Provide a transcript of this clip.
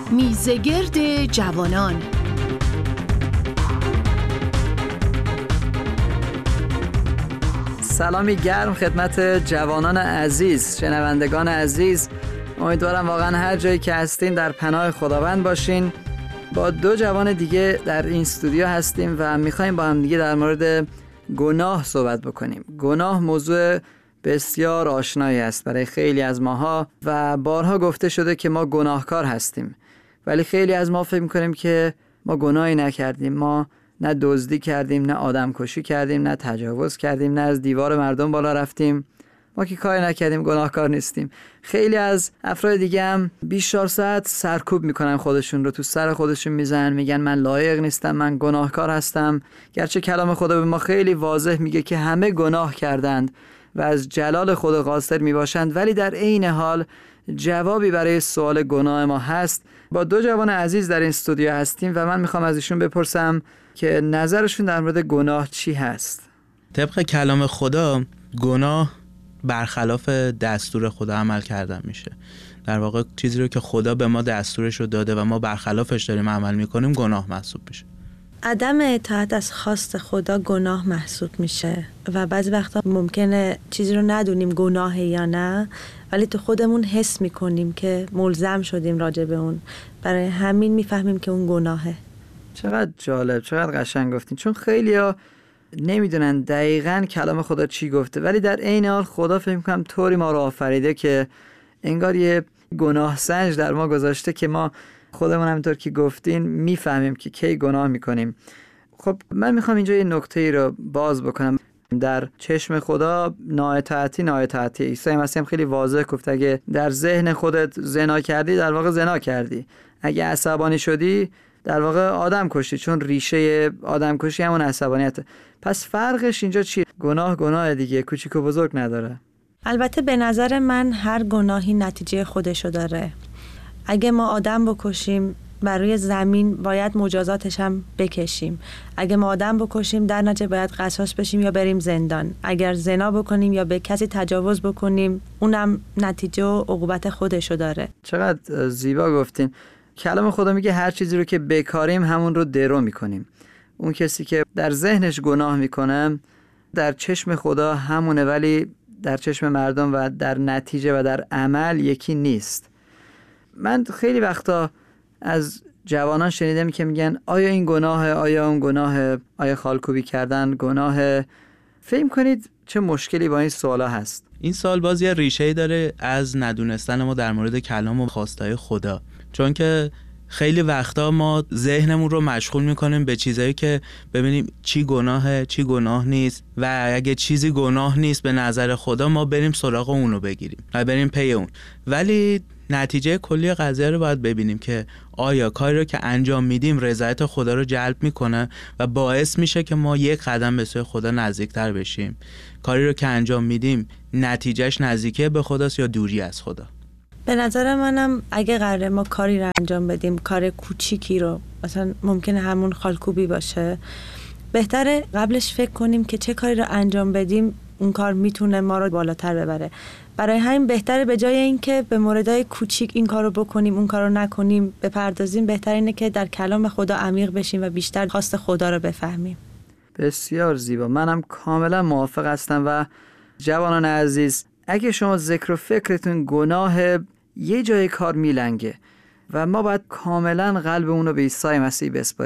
میزگرد جوانان. سلامی گرم خدمت جوانان عزیز، شنوندگان عزیز. امیدوارم واقعا هر جایی که هستین در پناه خداوند باشین. با دو جوان دیگه در این استودیو هستیم و میخوایم با هم دیگه در مورد گناه صحبت بکنیم. گناه موضوع بسیار آشنایی است برای خیلی از ماها و بارها گفته شده که ما گناهکار هستیم، ولی خیلی از ما فکر میکنیم که ما گناهی نکردیم. ما نه دزدی کردیم، نه آدم کشی کردیم، نه تجاوز کردیم، نه از دیوار مردم بالا رفتیم. ما که کاری نکردیم گناهکار نیستیم. خیلی از افراد دیگه هم 24 ساعت سرکوب میکنن خودشون رو، تو سر خودشون میزنن، میگن من لایق نیستم، من گناهکار هستم. گرچه کلام خدا به ما خیلی واضح میگه که همه گناه کردند و از جلال خدا قاصر میباشند، ولی در عین حال جوابی برای سوال گناه ما هست. با دو جوان عزیز در این استودیو هستیم و من میخوام از ایشون بپرسم که نظرشون در مورد گناه چی هست. طبق کلام خدا گناه برخلاف دستور خدا عمل کردن میشه. در واقع چیزی رو که خدا به ما دستورش رو داده و ما برخلافش داریم عمل میکنیم گناه محسوب میشه. عدم اطاعت از خواست خدا گناه محسوب میشه و بعضی وقتا ممکنه چیزی رو ندونیم گناهه یا نه، ولی تو خودمون حس میکنیم که ملزم شدیم راجع به اون، برای همین میفهمیم که اون گناهه. چقدر جالب، چقدر قشنگ گفتین. چون خیلیا نمیدونن دقیقاً کلام خدا چی گفته، ولی در عین حال خدا فکر می‌کنم طوری ما رو آفریده که انگار یه گناه سنج در ما گذاشته که ما خودمون همونطور که گفتین میفهمیم که کی گناه میکنیم. خب من میخوام اینجا یه نکته‌ای رو باز بکنم. در چشم خدا نااطاعتی. عیسی مسیح خیلی واضح گفت اگه در ذهن خودت زنا کردی در واقع زنا کردی، اگه عصبانی شدی در واقع آدم کشتی، چون ریشه آدم کشی همون عصبانیته. پس فرقش اینجا چیه؟ گناه دیگه، کوچیک و بزرگ نداره. البته به نظر من هر گناهی نتیجه خودشو داره. اگه ما آدم بکشیم بر روی زمین باید مجازاتش هم بکشیم. اگه ما آدم بکشیم در نتیجه باید قصاص بشیم یا بریم زندان. اگر زنا بکنیم یا به کسی تجاوز بکنیم اونم نتیجه و عقوبت خودشو داره. چقدر زیبا گفتین. کلام خدا میگه هر چیزی رو که بکاریم همون رو درو میکنیم. اون کسی که در ذهنش گناه میکنه در چشم خدا همونه، ولی در چشم مردم و در نتیجه و در عمل یکی نیست. من خیلی وقتا از جوانان شنیدم که میگن آیا این گناهه، آیا اون گناهه، آیا خالکوبی کردن گناهه. فکر کنید چه مشکلی با این سوالا هست؟ این سوال باز یه ریشه‌ای داره از ندونستن ما در مورد کلام و خواستای خدا، چون که خیلی وقتا ما ذهنمون رو مشغول میکنیم به چیزایی که ببینیم چی گناهه چی گناه نیست، و اگه چیزی گناه نیست به نظر خدا ما بریم سراغ اونو بگیریم و بریم پی اون. ولی نتیجه کلی قضیه رو باید ببینیم که آیا کاری رو که انجام میدیم رضایت خدا رو جلب میکنه و باعث میشه که ما یک قدم به سوی خدا نزدیکتر بشیم. کاری رو که انجام میدیم نتیجهش نزدیکی به خداست یا دوری از خدا. به نظر منم اگه قراره ما کاری رو انجام بدیم، کار کوچیکی رو، مثلا ممکنه همون خالکوبی باشه، بهتره قبلش فکر کنیم که چه کاری رو انجام بدیم اون کار میتونه ما رو بالاتر ببره. برای همین بهتره به جای اینکه به موردهای کوچیک این کارو بکنیم اون کارو نکنیم بپردازیم، بهتر اینه که در کلام خدا عمیق بشیم و بیشتر خواست خدا رو بفهمیم. بسیار زیبا، منم کاملا موافق هستم. و جوانان عزیز، اگه شما ذکر و فکرتون گناه یه جای کار میلنگه و ما باید کاملا قلب اونو به عیسی مسیح بسپاریم.